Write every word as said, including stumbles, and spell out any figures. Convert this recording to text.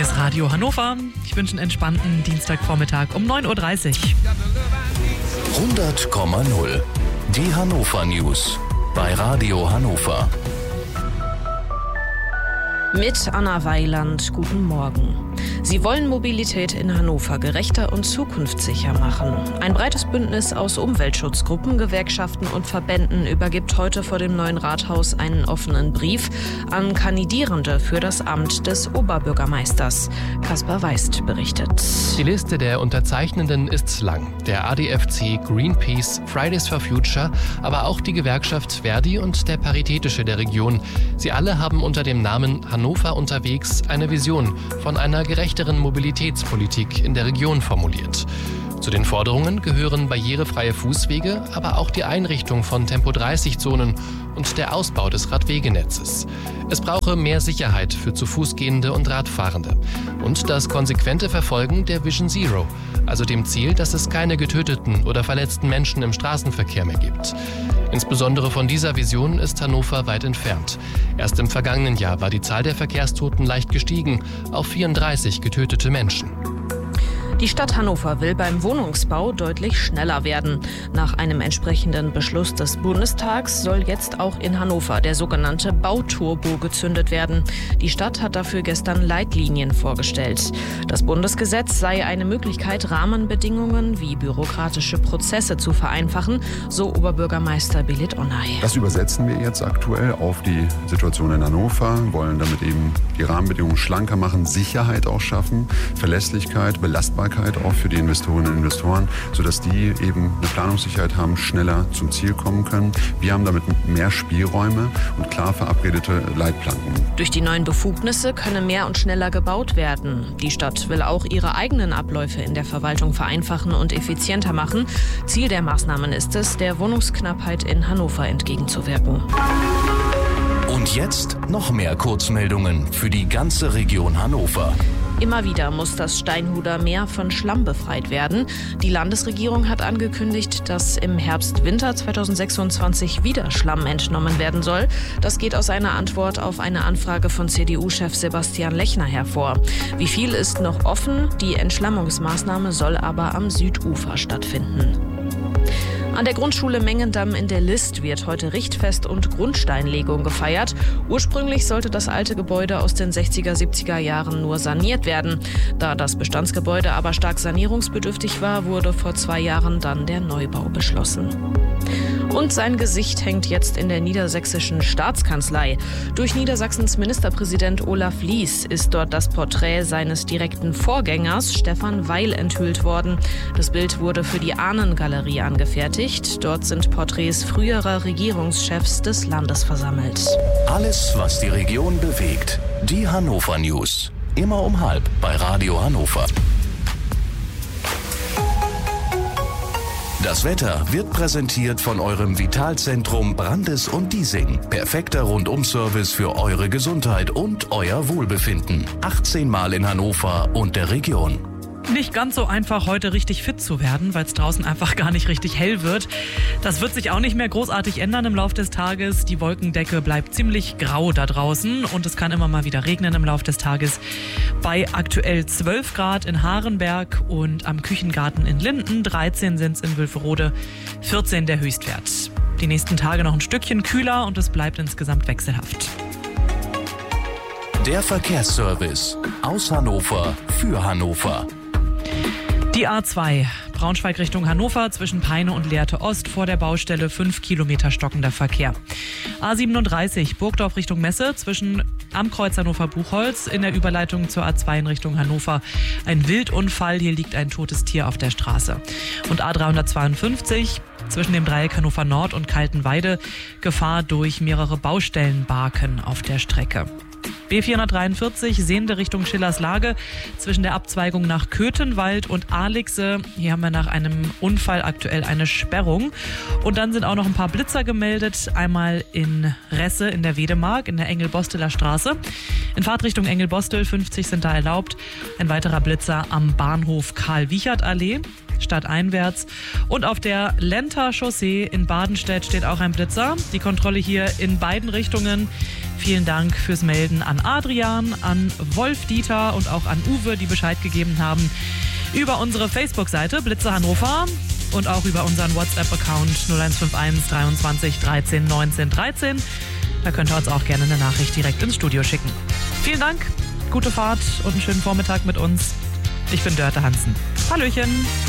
ist Radio Hannover. Ich wünsche einen entspannten Dienstagvormittag um neun Uhr dreißig. hundert Komma null. Die Hannover News bei Radio Hannover. Mit Anna Weiland, guten Morgen. Sie wollen Mobilität in Hannover gerechter und zukunftssicher machen. Ein breites Bündnis aus Umweltschutzgruppen, Gewerkschaften und Verbänden übergibt heute vor dem neuen Rathaus einen offenen Brief an Kandidierende für das Amt des Oberbürgermeisters. Kaspar Weist berichtet. Die Liste der Unterzeichnenden ist lang. Der A D F C, Greenpeace, Fridays for Future, aber auch die Gewerkschaft Verdi und der Paritätische der Region. Sie alle haben unter dem Namen Hannover unterwegs eine Vision von einer gerechteren Mobilitätspolitik in der Region formuliert. Zu den Forderungen gehören barrierefreie Fußwege, aber auch die Einrichtung von Tempo dreißig Zonen und der Ausbau des Radwegenetzes. Es brauche mehr Sicherheit für zu Fuß gehende und Radfahrende und das konsequente Verfolgen der Vision Zero, also dem Ziel, dass es keine getöteten oder verletzten Menschen im Straßenverkehr mehr gibt. Insbesondere von dieser Vision ist Hannover weit entfernt. Erst im vergangenen Jahr war die Zahl der Verkehrstoten leicht gestiegen auf vierunddreißig getötete Menschen. Die Stadt Hannover will beim Wohnungsbau deutlich schneller werden. Nach einem entsprechenden Beschluss des Bundestags soll jetzt auch in Hannover der sogenannte Bauturbo gezündet werden. Die Stadt hat dafür gestern Leitlinien vorgestellt. Das Bundesgesetz sei eine Möglichkeit, Rahmenbedingungen wie bürokratische Prozesse zu vereinfachen, so Oberbürgermeister Belit Onay. Das übersetzen wir jetzt aktuell auf die Situation in Hannover, wollen damit eben die Rahmenbedingungen schlanker machen, Sicherheit auch schaffen, Verlässlichkeit, Belastbarkeit auch für die Investorinnen und Investoren, sodass die eben eine Planungssicherheit haben, schneller zum Ziel kommen können. Wir haben damit mehr Spielräume und klar verabredete Leitplanken. Durch die neuen Befugnisse könne mehr und schneller gebaut werden. Die Stadt will auch ihre eigenen Abläufe in der Verwaltung vereinfachen und effizienter machen. Ziel der Maßnahmen ist es, der Wohnungsknappheit in Hannover entgegenzuwirken. Und jetzt noch mehr Kurzmeldungen für die ganze Region Hannover. Immer wieder muss das Steinhuder Meer von Schlamm befreit werden. Die Landesregierung hat angekündigt, dass im Herbst-Winter zweitausendsechsundzwanzig wieder Schlamm entnommen werden soll. Das geht aus einer Antwort auf eine Anfrage von C D U-Chef Sebastian Lechner hervor. Wie viel ist noch offen? Die Entschlammungsmaßnahme soll aber am Südufer stattfinden. An der Grundschule Mengendamm in der List wird heute Richtfest und Grundsteinlegung gefeiert. Ursprünglich sollte das alte Gebäude aus den sechziger, siebziger Jahren nur saniert werden. Da das Bestandsgebäude aber stark sanierungsbedürftig war, wurde vor zwei Jahren dann der Neubau beschlossen. Und sein Gesicht hängt jetzt in der niedersächsischen Staatskanzlei. Durch Niedersachsens Ministerpräsident Olaf Lies ist dort das Porträt seines direkten Vorgängers Stefan Weil enthüllt worden. Das Bild wurde für die Ahnengalerie angefertigt. Dort sind Porträts früherer Regierungschefs des Landes versammelt. Alles, was die Region bewegt. Die Hannover News. Immer um halb bei Radio Hannover. Das Wetter wird präsentiert von eurem Vitalzentrum Brandes und Diesing. Perfekter Rundum-Service für eure Gesundheit und euer Wohlbefinden. achtzehn Mal in Hannover und der Region. Nicht ganz so einfach, heute richtig fit zu werden, weil es draußen einfach gar nicht richtig hell wird. Das wird sich auch nicht mehr großartig ändern im Laufe des Tages. Die Wolkendecke bleibt ziemlich grau da draußen und es kann immer mal wieder regnen im Laufe des Tages. Bei aktuell zwölf Grad in Harenberg und am Küchengarten in Linden, dreizehn sind es in Wülferode, vierzehn der Höchstwert. Die nächsten Tage noch ein Stückchen kühler und es bleibt insgesamt wechselhaft. Der Verkehrsservice aus Hannover für Hannover. Die A zwei, Braunschweig Richtung Hannover, zwischen Peine und Lehrte Ost, vor der Baustelle fünf Kilometer stockender Verkehr. A siebenunddreißig, Burgdorf Richtung Messe, zwischen am Kreuz Hannover-Buchholz, in der Überleitung zur A zwei in Richtung Hannover. Ein Wildunfall, hier liegt ein totes Tier auf der Straße. Und A dreihundertzweiundfünfzig, zwischen dem Dreieck Hannover Nord und Kaltenweide, Gefahr durch mehrere Baustellenbarken auf der Strecke. B vierhundertdreiundvierzig, Sehende Richtung Schillerslage, zwischen der Abzweigung nach Köthenwald und Alixe. Hier haben wir nach einem Unfall aktuell eine Sperrung. Und dann sind auch noch ein paar Blitzer gemeldet. Einmal in Resse in der Wedemark, in der Engelbosteler Straße. In Fahrtrichtung Engelbostel, fünfzig sind da erlaubt. Ein weiterer Blitzer am Bahnhof Karl-Wiechert-Allee. stadteinwärts. Und auf der Lenter Chaussee in Badenstedt steht auch ein Blitzer. Die Kontrolle hier in beiden Richtungen. Vielen Dank fürs Melden an Adrian, an Wolf Dieter und auch an Uwe, die Bescheid gegeben haben über unsere Facebook-Seite Blitzer Hannover und auch über unseren WhatsApp-Account null eins fünf eins dreiundzwanzig dreizehn neunzehn dreizehn. Da könnt ihr uns auch gerne eine Nachricht direkt ins Studio schicken. Vielen Dank, gute Fahrt und einen schönen Vormittag mit uns. Ich bin Dörte Hansen. Hallöchen.